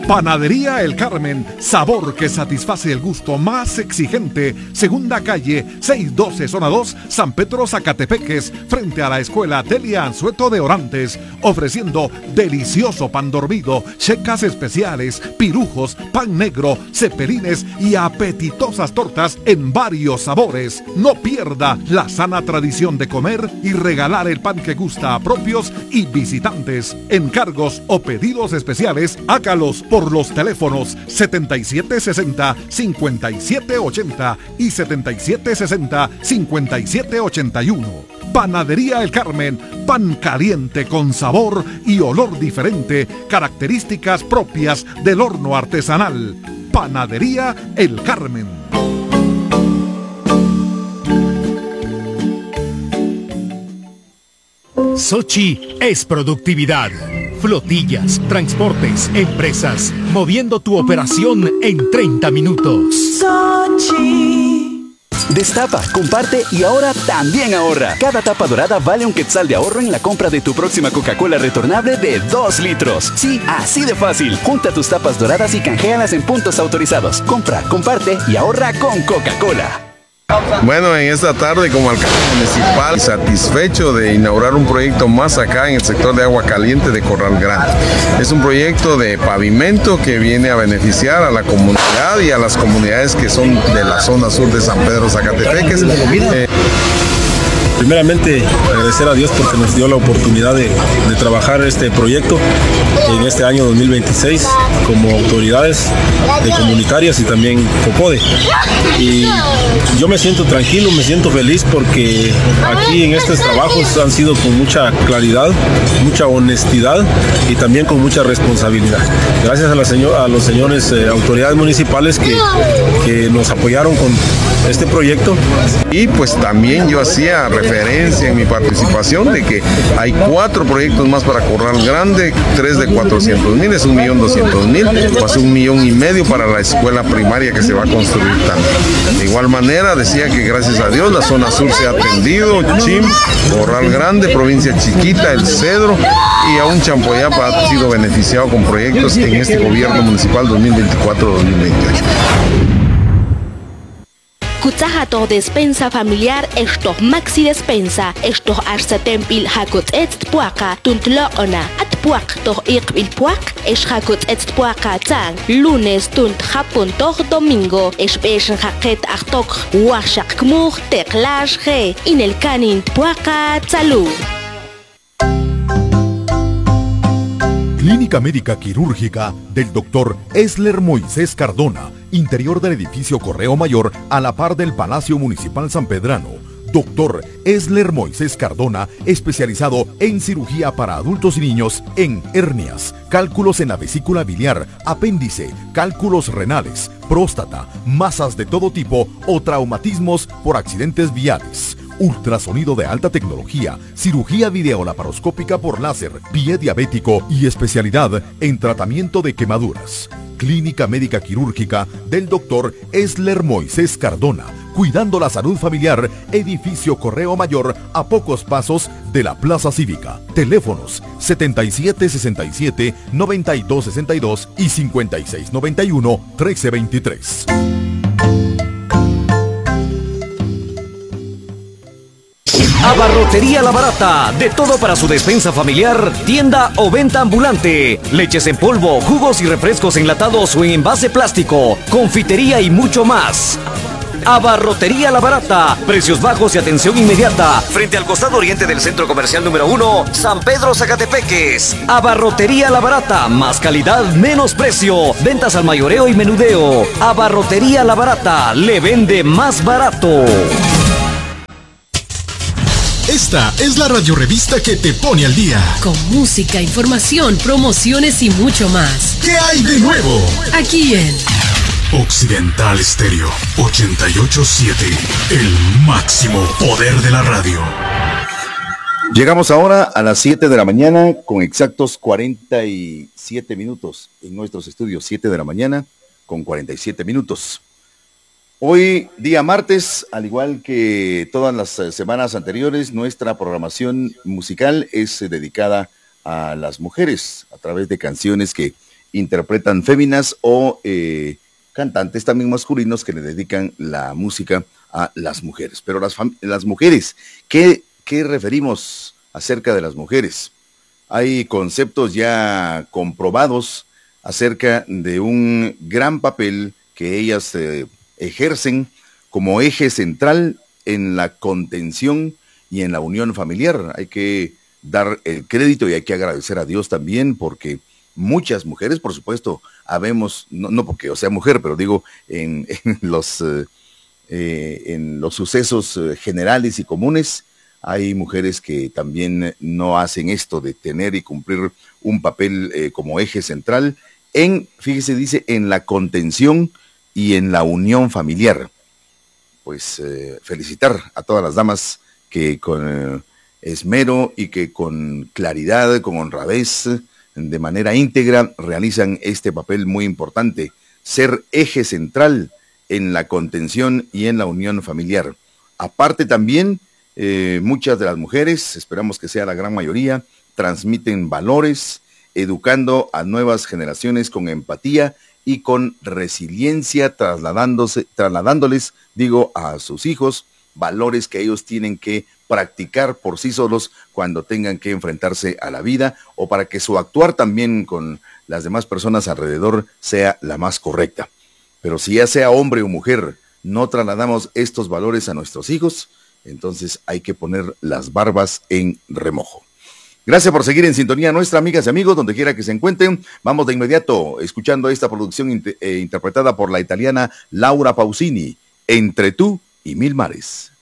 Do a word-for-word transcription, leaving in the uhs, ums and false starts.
Panadería El Carmen, sabor que satisface el gusto más exigente. Segunda calle, seiscientos doce, zona dos, San Pedro Zacatepeques, frente a la escuela Delia Anzueto de Orantes, ofreciendo delicioso pan dormido, checas especiales, pirujos, pan negro, cepelines y apetitosas tortas en varios sabores. No pierda la sana tradición de comer y regalar el pan que gusta a propios y visitantes. Encargos o pedidos especiales, hágalos por los teléfonos setenta y siete sesenta, cincuenta y siete ochenta y setenta y siete sesenta, cincuenta y siete ochenta y uno. Panadería El Carmen, pan caliente con sabor y olor diferente, características propias del horno artesanal. Panadería El Carmen. Sochi es productividad. Flotillas, transportes, empresas, moviendo tu operación en treinta minutos. Sochi. Destapa, comparte y ahora también ahorra. Cada tapa dorada vale un quetzal de ahorro en la compra de tu próxima Coca-Cola retornable de dos litros. Sí, así de fácil. Junta tus tapas doradas y canjealas en puntos autorizados. Compra, comparte y ahorra con Coca-Cola. Bueno, en esta tarde como alcalde municipal, satisfecho de inaugurar un proyecto más acá en el sector de agua caliente de Corral Grande. Es un proyecto de pavimento que viene a beneficiar a la comunidad y a las comunidades que son de la zona sur de San Pedro Zacatepeques. Eh, Primeramente, agradecer a Dios porque nos dio la oportunidad de, de trabajar este proyecto en este año dos mil veintiséis como autoridades de comunitarias y también COPODE. Y yo me siento tranquilo, me siento feliz porque aquí en estos trabajos han sido con mucha claridad, mucha honestidad y también con mucha responsabilidad. Gracias a, la señor, a los señores eh, autoridades municipales que, que nos apoyaron con este proyecto. Y pues también yo hacía referencia en mi participación de que hay cuatro proyectos más para Corral Grande, tres de cuatrocientos mil, es un millón doscientos mil, más un millón y medio para la escuela primaria que se va a construir también. De igual manera decía que gracias a Dios la zona sur se ha atendido, Chim, Corral Grande, provincia chiquita, El Cedro y aún Champoyapa ha sido beneficiado con proyectos en este gobierno municipal dos mil veinticuatro dos mil veintiocho. Kutsahato despensa familiar esto maxi despensa esto arsa tempil hakut et puaka tuntloona at puak to iqbil puak es hakut et puaka tang lunes tunt hapun to domingo es beshen haket artok washak kmur teklash he in el canin puaka tsalu. Clínica Médica Quirúrgica del doctor Esler Moisés Cardona, interior del edificio Correo Mayor a la par del Palacio Municipal Sanpedrano. doctor Esler Moisés Cardona, especializado en cirugía para adultos y niños en hernias, cálculos en la vesícula biliar, apéndice, cálculos renales, próstata, masas de todo tipo o traumatismos por accidentes viales. Ultrasonido de alta tecnología, cirugía videolaparoscópica por láser, pie diabético y especialidad en tratamiento de quemaduras. Clínica Médica Quirúrgica del doctor Esler Moisés Cardona, cuidando la salud familiar, edificio Correo Mayor a pocos pasos de la Plaza Cívica. Teléfonos setenta y siete sesenta y siete, noventa y dos sesenta y dos y cincuenta y seis noventa y uno, trece veintitrés. Abarrotería La Barata, de todo para su despensa familiar, tienda o venta ambulante, leches en polvo, jugos y refrescos enlatados o en envase plástico, confitería y mucho más. Abarrotería La Barata, precios bajos y atención inmediata, frente al costado oriente del Centro Comercial número uno, San Pedro Zacatepeques. Abarrotería La Barata, más calidad, menos precio, ventas al mayoreo y menudeo. Abarrotería La Barata, le vende más barato. Esta es la radiorevista que te pone al día. Con música, información, promociones y mucho más. ¿Qué hay de nuevo? Aquí en Occidental Estéreo ochenta y ocho punto siete, el máximo poder de la radio. Llegamos ahora a las siete de la mañana con exactos cuarenta y siete minutos en nuestros estudios. siete de la mañana con cuarenta y siete minutos. Hoy, día martes, al igual que todas las semanas anteriores, nuestra programación musical es dedicada a las mujeres a través de canciones que interpretan féminas o eh, cantantes también masculinos que le dedican la música a las mujeres. Pero las, las mujeres, ¿qué, ¿qué referimos acerca de las mujeres? Hay conceptos ya comprobados acerca de un gran papel que ellas eh, ejercen como eje central en la contención y en la unión familiar. Hay que dar el crédito y hay que agradecer a Dios también, porque muchas mujeres, por supuesto, habemos, no, no porque yo sea mujer, pero digo, en, en, los, eh, eh, en los sucesos eh, generales y comunes, hay mujeres que también no hacen esto de tener y cumplir un papel eh, como eje central en, fíjese, dice, en la contención y en la unión familiar. Pues eh, felicitar a todas las damas que con eh, esmero y que con claridad, con honradez, de manera íntegra, realizan este papel muy importante, ser eje central en la contención y en la unión familiar. Aparte también, eh, muchas de las mujeres, esperamos que sea la gran mayoría, transmiten valores, educando a nuevas generaciones con empatía y con resiliencia, trasladándose, trasladándoles, digo, a sus hijos, valores que ellos tienen que practicar por sí solos cuando tengan que enfrentarse a la vida, o para que su actuar también con las demás personas alrededor sea la más correcta. Pero si ya sea hombre o mujer, no trasladamos estos valores a nuestros hijos, entonces hay que poner las barbas en remojo. Gracias por seguir en sintonía nuestra, amigas y amigos, donde quiera que se encuentren. Vamos de inmediato escuchando esta producción inter- eh, interpretada por la italiana Laura Pausini, Entre tú y mil mares.